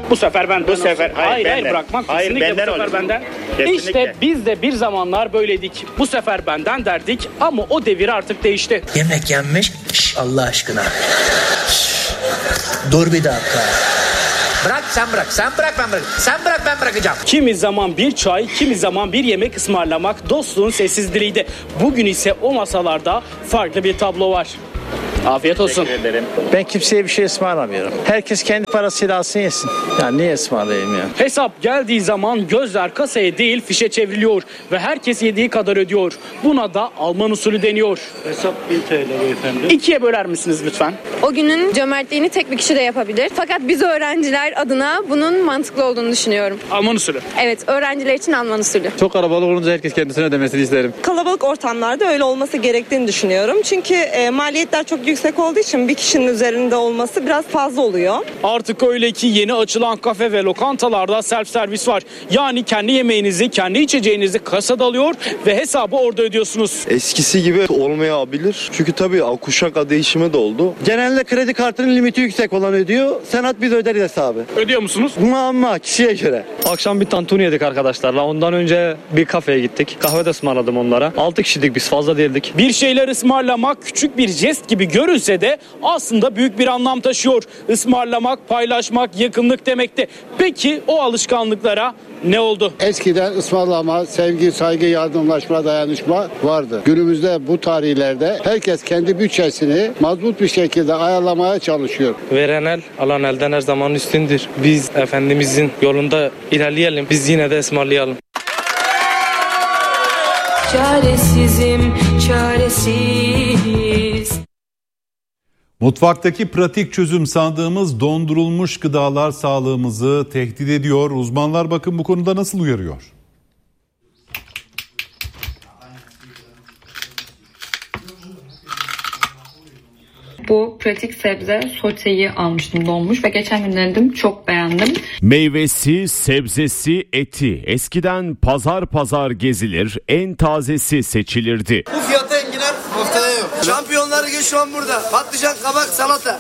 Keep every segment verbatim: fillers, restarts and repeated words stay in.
Bu sefer benden. Bu sefer hayır, hayır, hayır benden. bırakmam. Hayır, Kesinlikle benden bu sefer olur. benden. Kesinlikle. İşte biz de bir zamanlar böyleydik. Bu sefer benden derdik ama o devir artık değişti. Yemek yenmiş. Şş, Allah aşkına. Şş, dur bir dakika. Bırak sen bırak. Sen bırak ben bırak. Sen bırak ben bırakacağım. Kimi zaman bir çay, kimi zaman bir yemek ısmarlamak dostluğun sessiz diliydi. Bugün ise o masalarda farklı bir tablo var. Afiyet olsun. Teşekkür ederim. Ben kimseye bir şey ısmarlamıyorum. Herkes kendi parasıyla alsın yesin. Yani niye ısmarlayayım ya? Hesap geldiği zaman gözler kasaya değil fişe çevriliyor ve herkes yediği kadar ödüyor. Buna da Alman usulü deniyor. Hesap bin T L beyefendi. İkiye böler misiniz lütfen? O günün cömertliğini tek bir kişi de yapabilir. Fakat biz öğrenciler adına bunun mantıklı olduğunu düşünüyorum. Alman usulü. Evet, öğrenciler için Alman usulü. Çok kalabalık olunca herkes kendisine ödemesini isterim. Kalabalık ortamlarda öyle olması gerektiğini düşünüyorum. Çünkü e, maliyetler çok yüksek olduğu için bir kişinin üzerinde olması biraz fazla oluyor. Artık öyle ki yeni açılan kafe ve lokantalarda self servis var. Yani kendi yemeğinizi, kendi içeceğinizi kasada alıyor ve hesabı orada ödüyorsunuz. Eskisi gibi olmayabilir. Çünkü tabii kuşak değişimi de oldu. Genelde kredi kartının limiti yüksek olan ödüyor. Senat biz öderiz hesabı. Ödüyor musunuz? Muamma kişiye göre. Akşam bir tantuni yedik arkadaşlarla. Ondan önce bir kafeye gittik. Kahve de ısmarladım onlara. altı kişiydik biz, fazla değildik. Bir şeyler ısmarlamak küçük bir jest gibi görünse de aslında büyük bir anlam taşıyor. Ismarlamak, paylaşmak, yakınlık demekti. Peki o alışkanlıklara ne oldu? Eskiden ısmarlama, sevgi, saygı, yardımlaşma, dayanışma vardı. Günümüzde bu tarihlerde herkes kendi bütçesini mazbut bir şekilde ayarlamaya çalışıyor. Veren el, alan elden her zaman üstündür. Biz Efendimizin yolunda ilerleyelim. Biz yine de ısmarlayalım. Çaresizim, çaresiz. Mutfaktaki pratik çözüm sandığımız dondurulmuş gıdalar sağlığımızı tehdit ediyor. Uzmanlar bakın bu konuda nasıl uyarıyor? Bu pratik sebze soteyi almıştım donmuş ve geçen gün denedim, çok beğendim. Meyvesi, sebzesi, eti eskiden pazar pazar gezilir, en tazesi seçilirdi. Bu fiyata enginar ortada yok. Şampiyonlar Ligi şu an burada. Patlıcan, kabak, salata.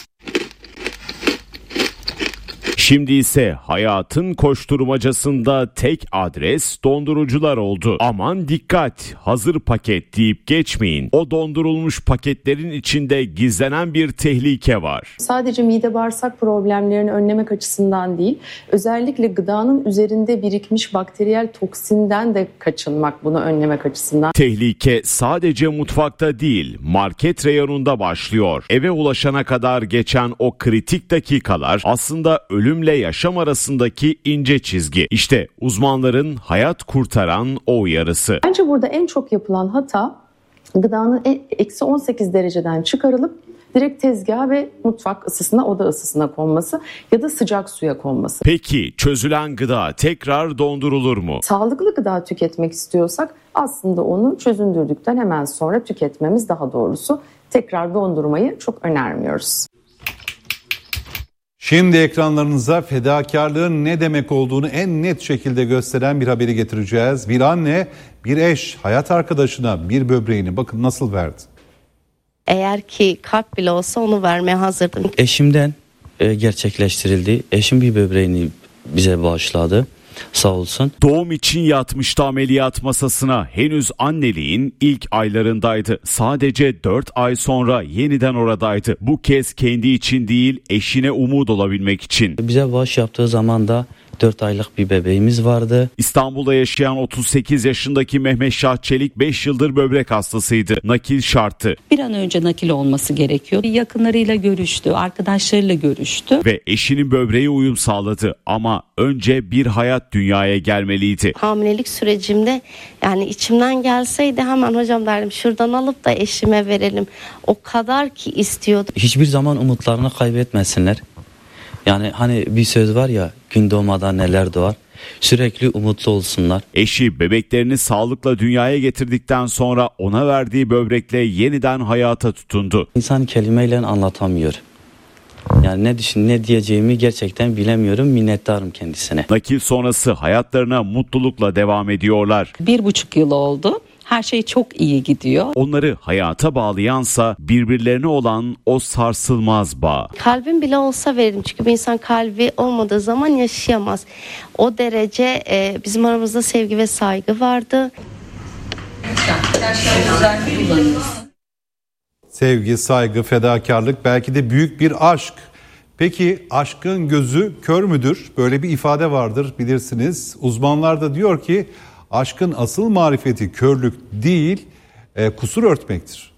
Şimdi ise hayatın koşturmacasında tek adres dondurucular oldu. Aman dikkat, hazır paket deyip geçmeyin. O dondurulmuş paketlerin içinde gizlenen bir tehlike var. Sadece mide bağırsak problemlerini önlemek açısından değil, özellikle gıdanın üzerinde birikmiş bakteriyel toksinden de kaçınmak, bunu önlemek açısından. Tehlike sadece mutfakta değil, market reyonunda başlıyor. Eve ulaşana kadar geçen o kritik dakikalar aslında ölümle yaşam arasındaki ince çizgi. İşte uzmanların hayat kurtaran o uyarısı. Bence burada en çok yapılan hata gıdanın eksi on sekiz dereceden çıkarılıp direkt tezgaha ve mutfak ısısına, oda ısısına konması ya da sıcak suya konması. Peki çözülen gıda tekrar dondurulur mu? Sağlıklı gıda tüketmek istiyorsak aslında onu çözündürdükten hemen sonra tüketmemiz daha doğrusu. Tekrar dondurmayı çok önermiyoruz. Şimdi ekranlarınıza fedakarlığın ne demek olduğunu en net şekilde gösteren bir haberi getireceğiz. Bir anne, bir eş, hayat arkadaşına bir böbreğini bakın nasıl verdi. Eğer ki kalp bile olsa onu vermeye hazırdım. Eşimden e, gerçekleştirildi. Eşim bir böbreğini bize bağışladı. Sağ olsun. Doğum için yatmıştı ameliyat masasına. Henüz anneliğin ilk aylarındaydı. Sadece dört ay sonra yeniden oradaydı. Bu kez kendi için değil, eşine umut olabilmek için. Bize bağış yaptığı zaman da dört aylık bir bebeğimiz vardı. İstanbul'da yaşayan otuz sekiz yaşındaki Mehmet Şah Çelik beş yıldır böbrek hastasıydı. Nakil şarttı. Bir an önce nakil olması gerekiyor. Yakınlarıyla görüştü, arkadaşlarıyla görüştü. Ve eşinin böbreği uyum sağladı ama önce bir hayat dünyaya gelmeliydi. Hamilelik sürecimde yani içimden gelseydi hemen hocam derdim şuradan alıp da eşime verelim. O kadar ki istiyordu. Hiçbir zaman umutlarını kaybetmesinler. Yani hani bir söz var ya, gün doğmadan neler doğar. Sürekli umutlu olsunlar. Eşi bebeklerini sağlıkla dünyaya getirdikten sonra ona verdiği böbrekle yeniden hayata tutundu. İnsan kelimeyle anlatamıyor. Yani ne düşün, ne diyeceğimi gerçekten bilemiyorum. Minnettarım kendisine. Nakil sonrası hayatlarına mutlulukla devam ediyorlar. Bir buçuk yıl oldu. Her şey çok iyi gidiyor. Onları hayata bağlayansa birbirlerine olan o sarsılmaz bağ. Kalbim bile olsa veririm çünkü bir insan kalbi olmadığı zaman yaşayamaz. O derece e, bizim aramızda sevgi ve saygı vardı. Sevgi, saygı, fedakarlık, belki de büyük bir aşk. Peki aşkın gözü kör müdür? Böyle bir ifade vardır, bilirsiniz. Uzmanlar da diyor ki aşkın asıl marifeti körlük değil, e, kusur örtmektir.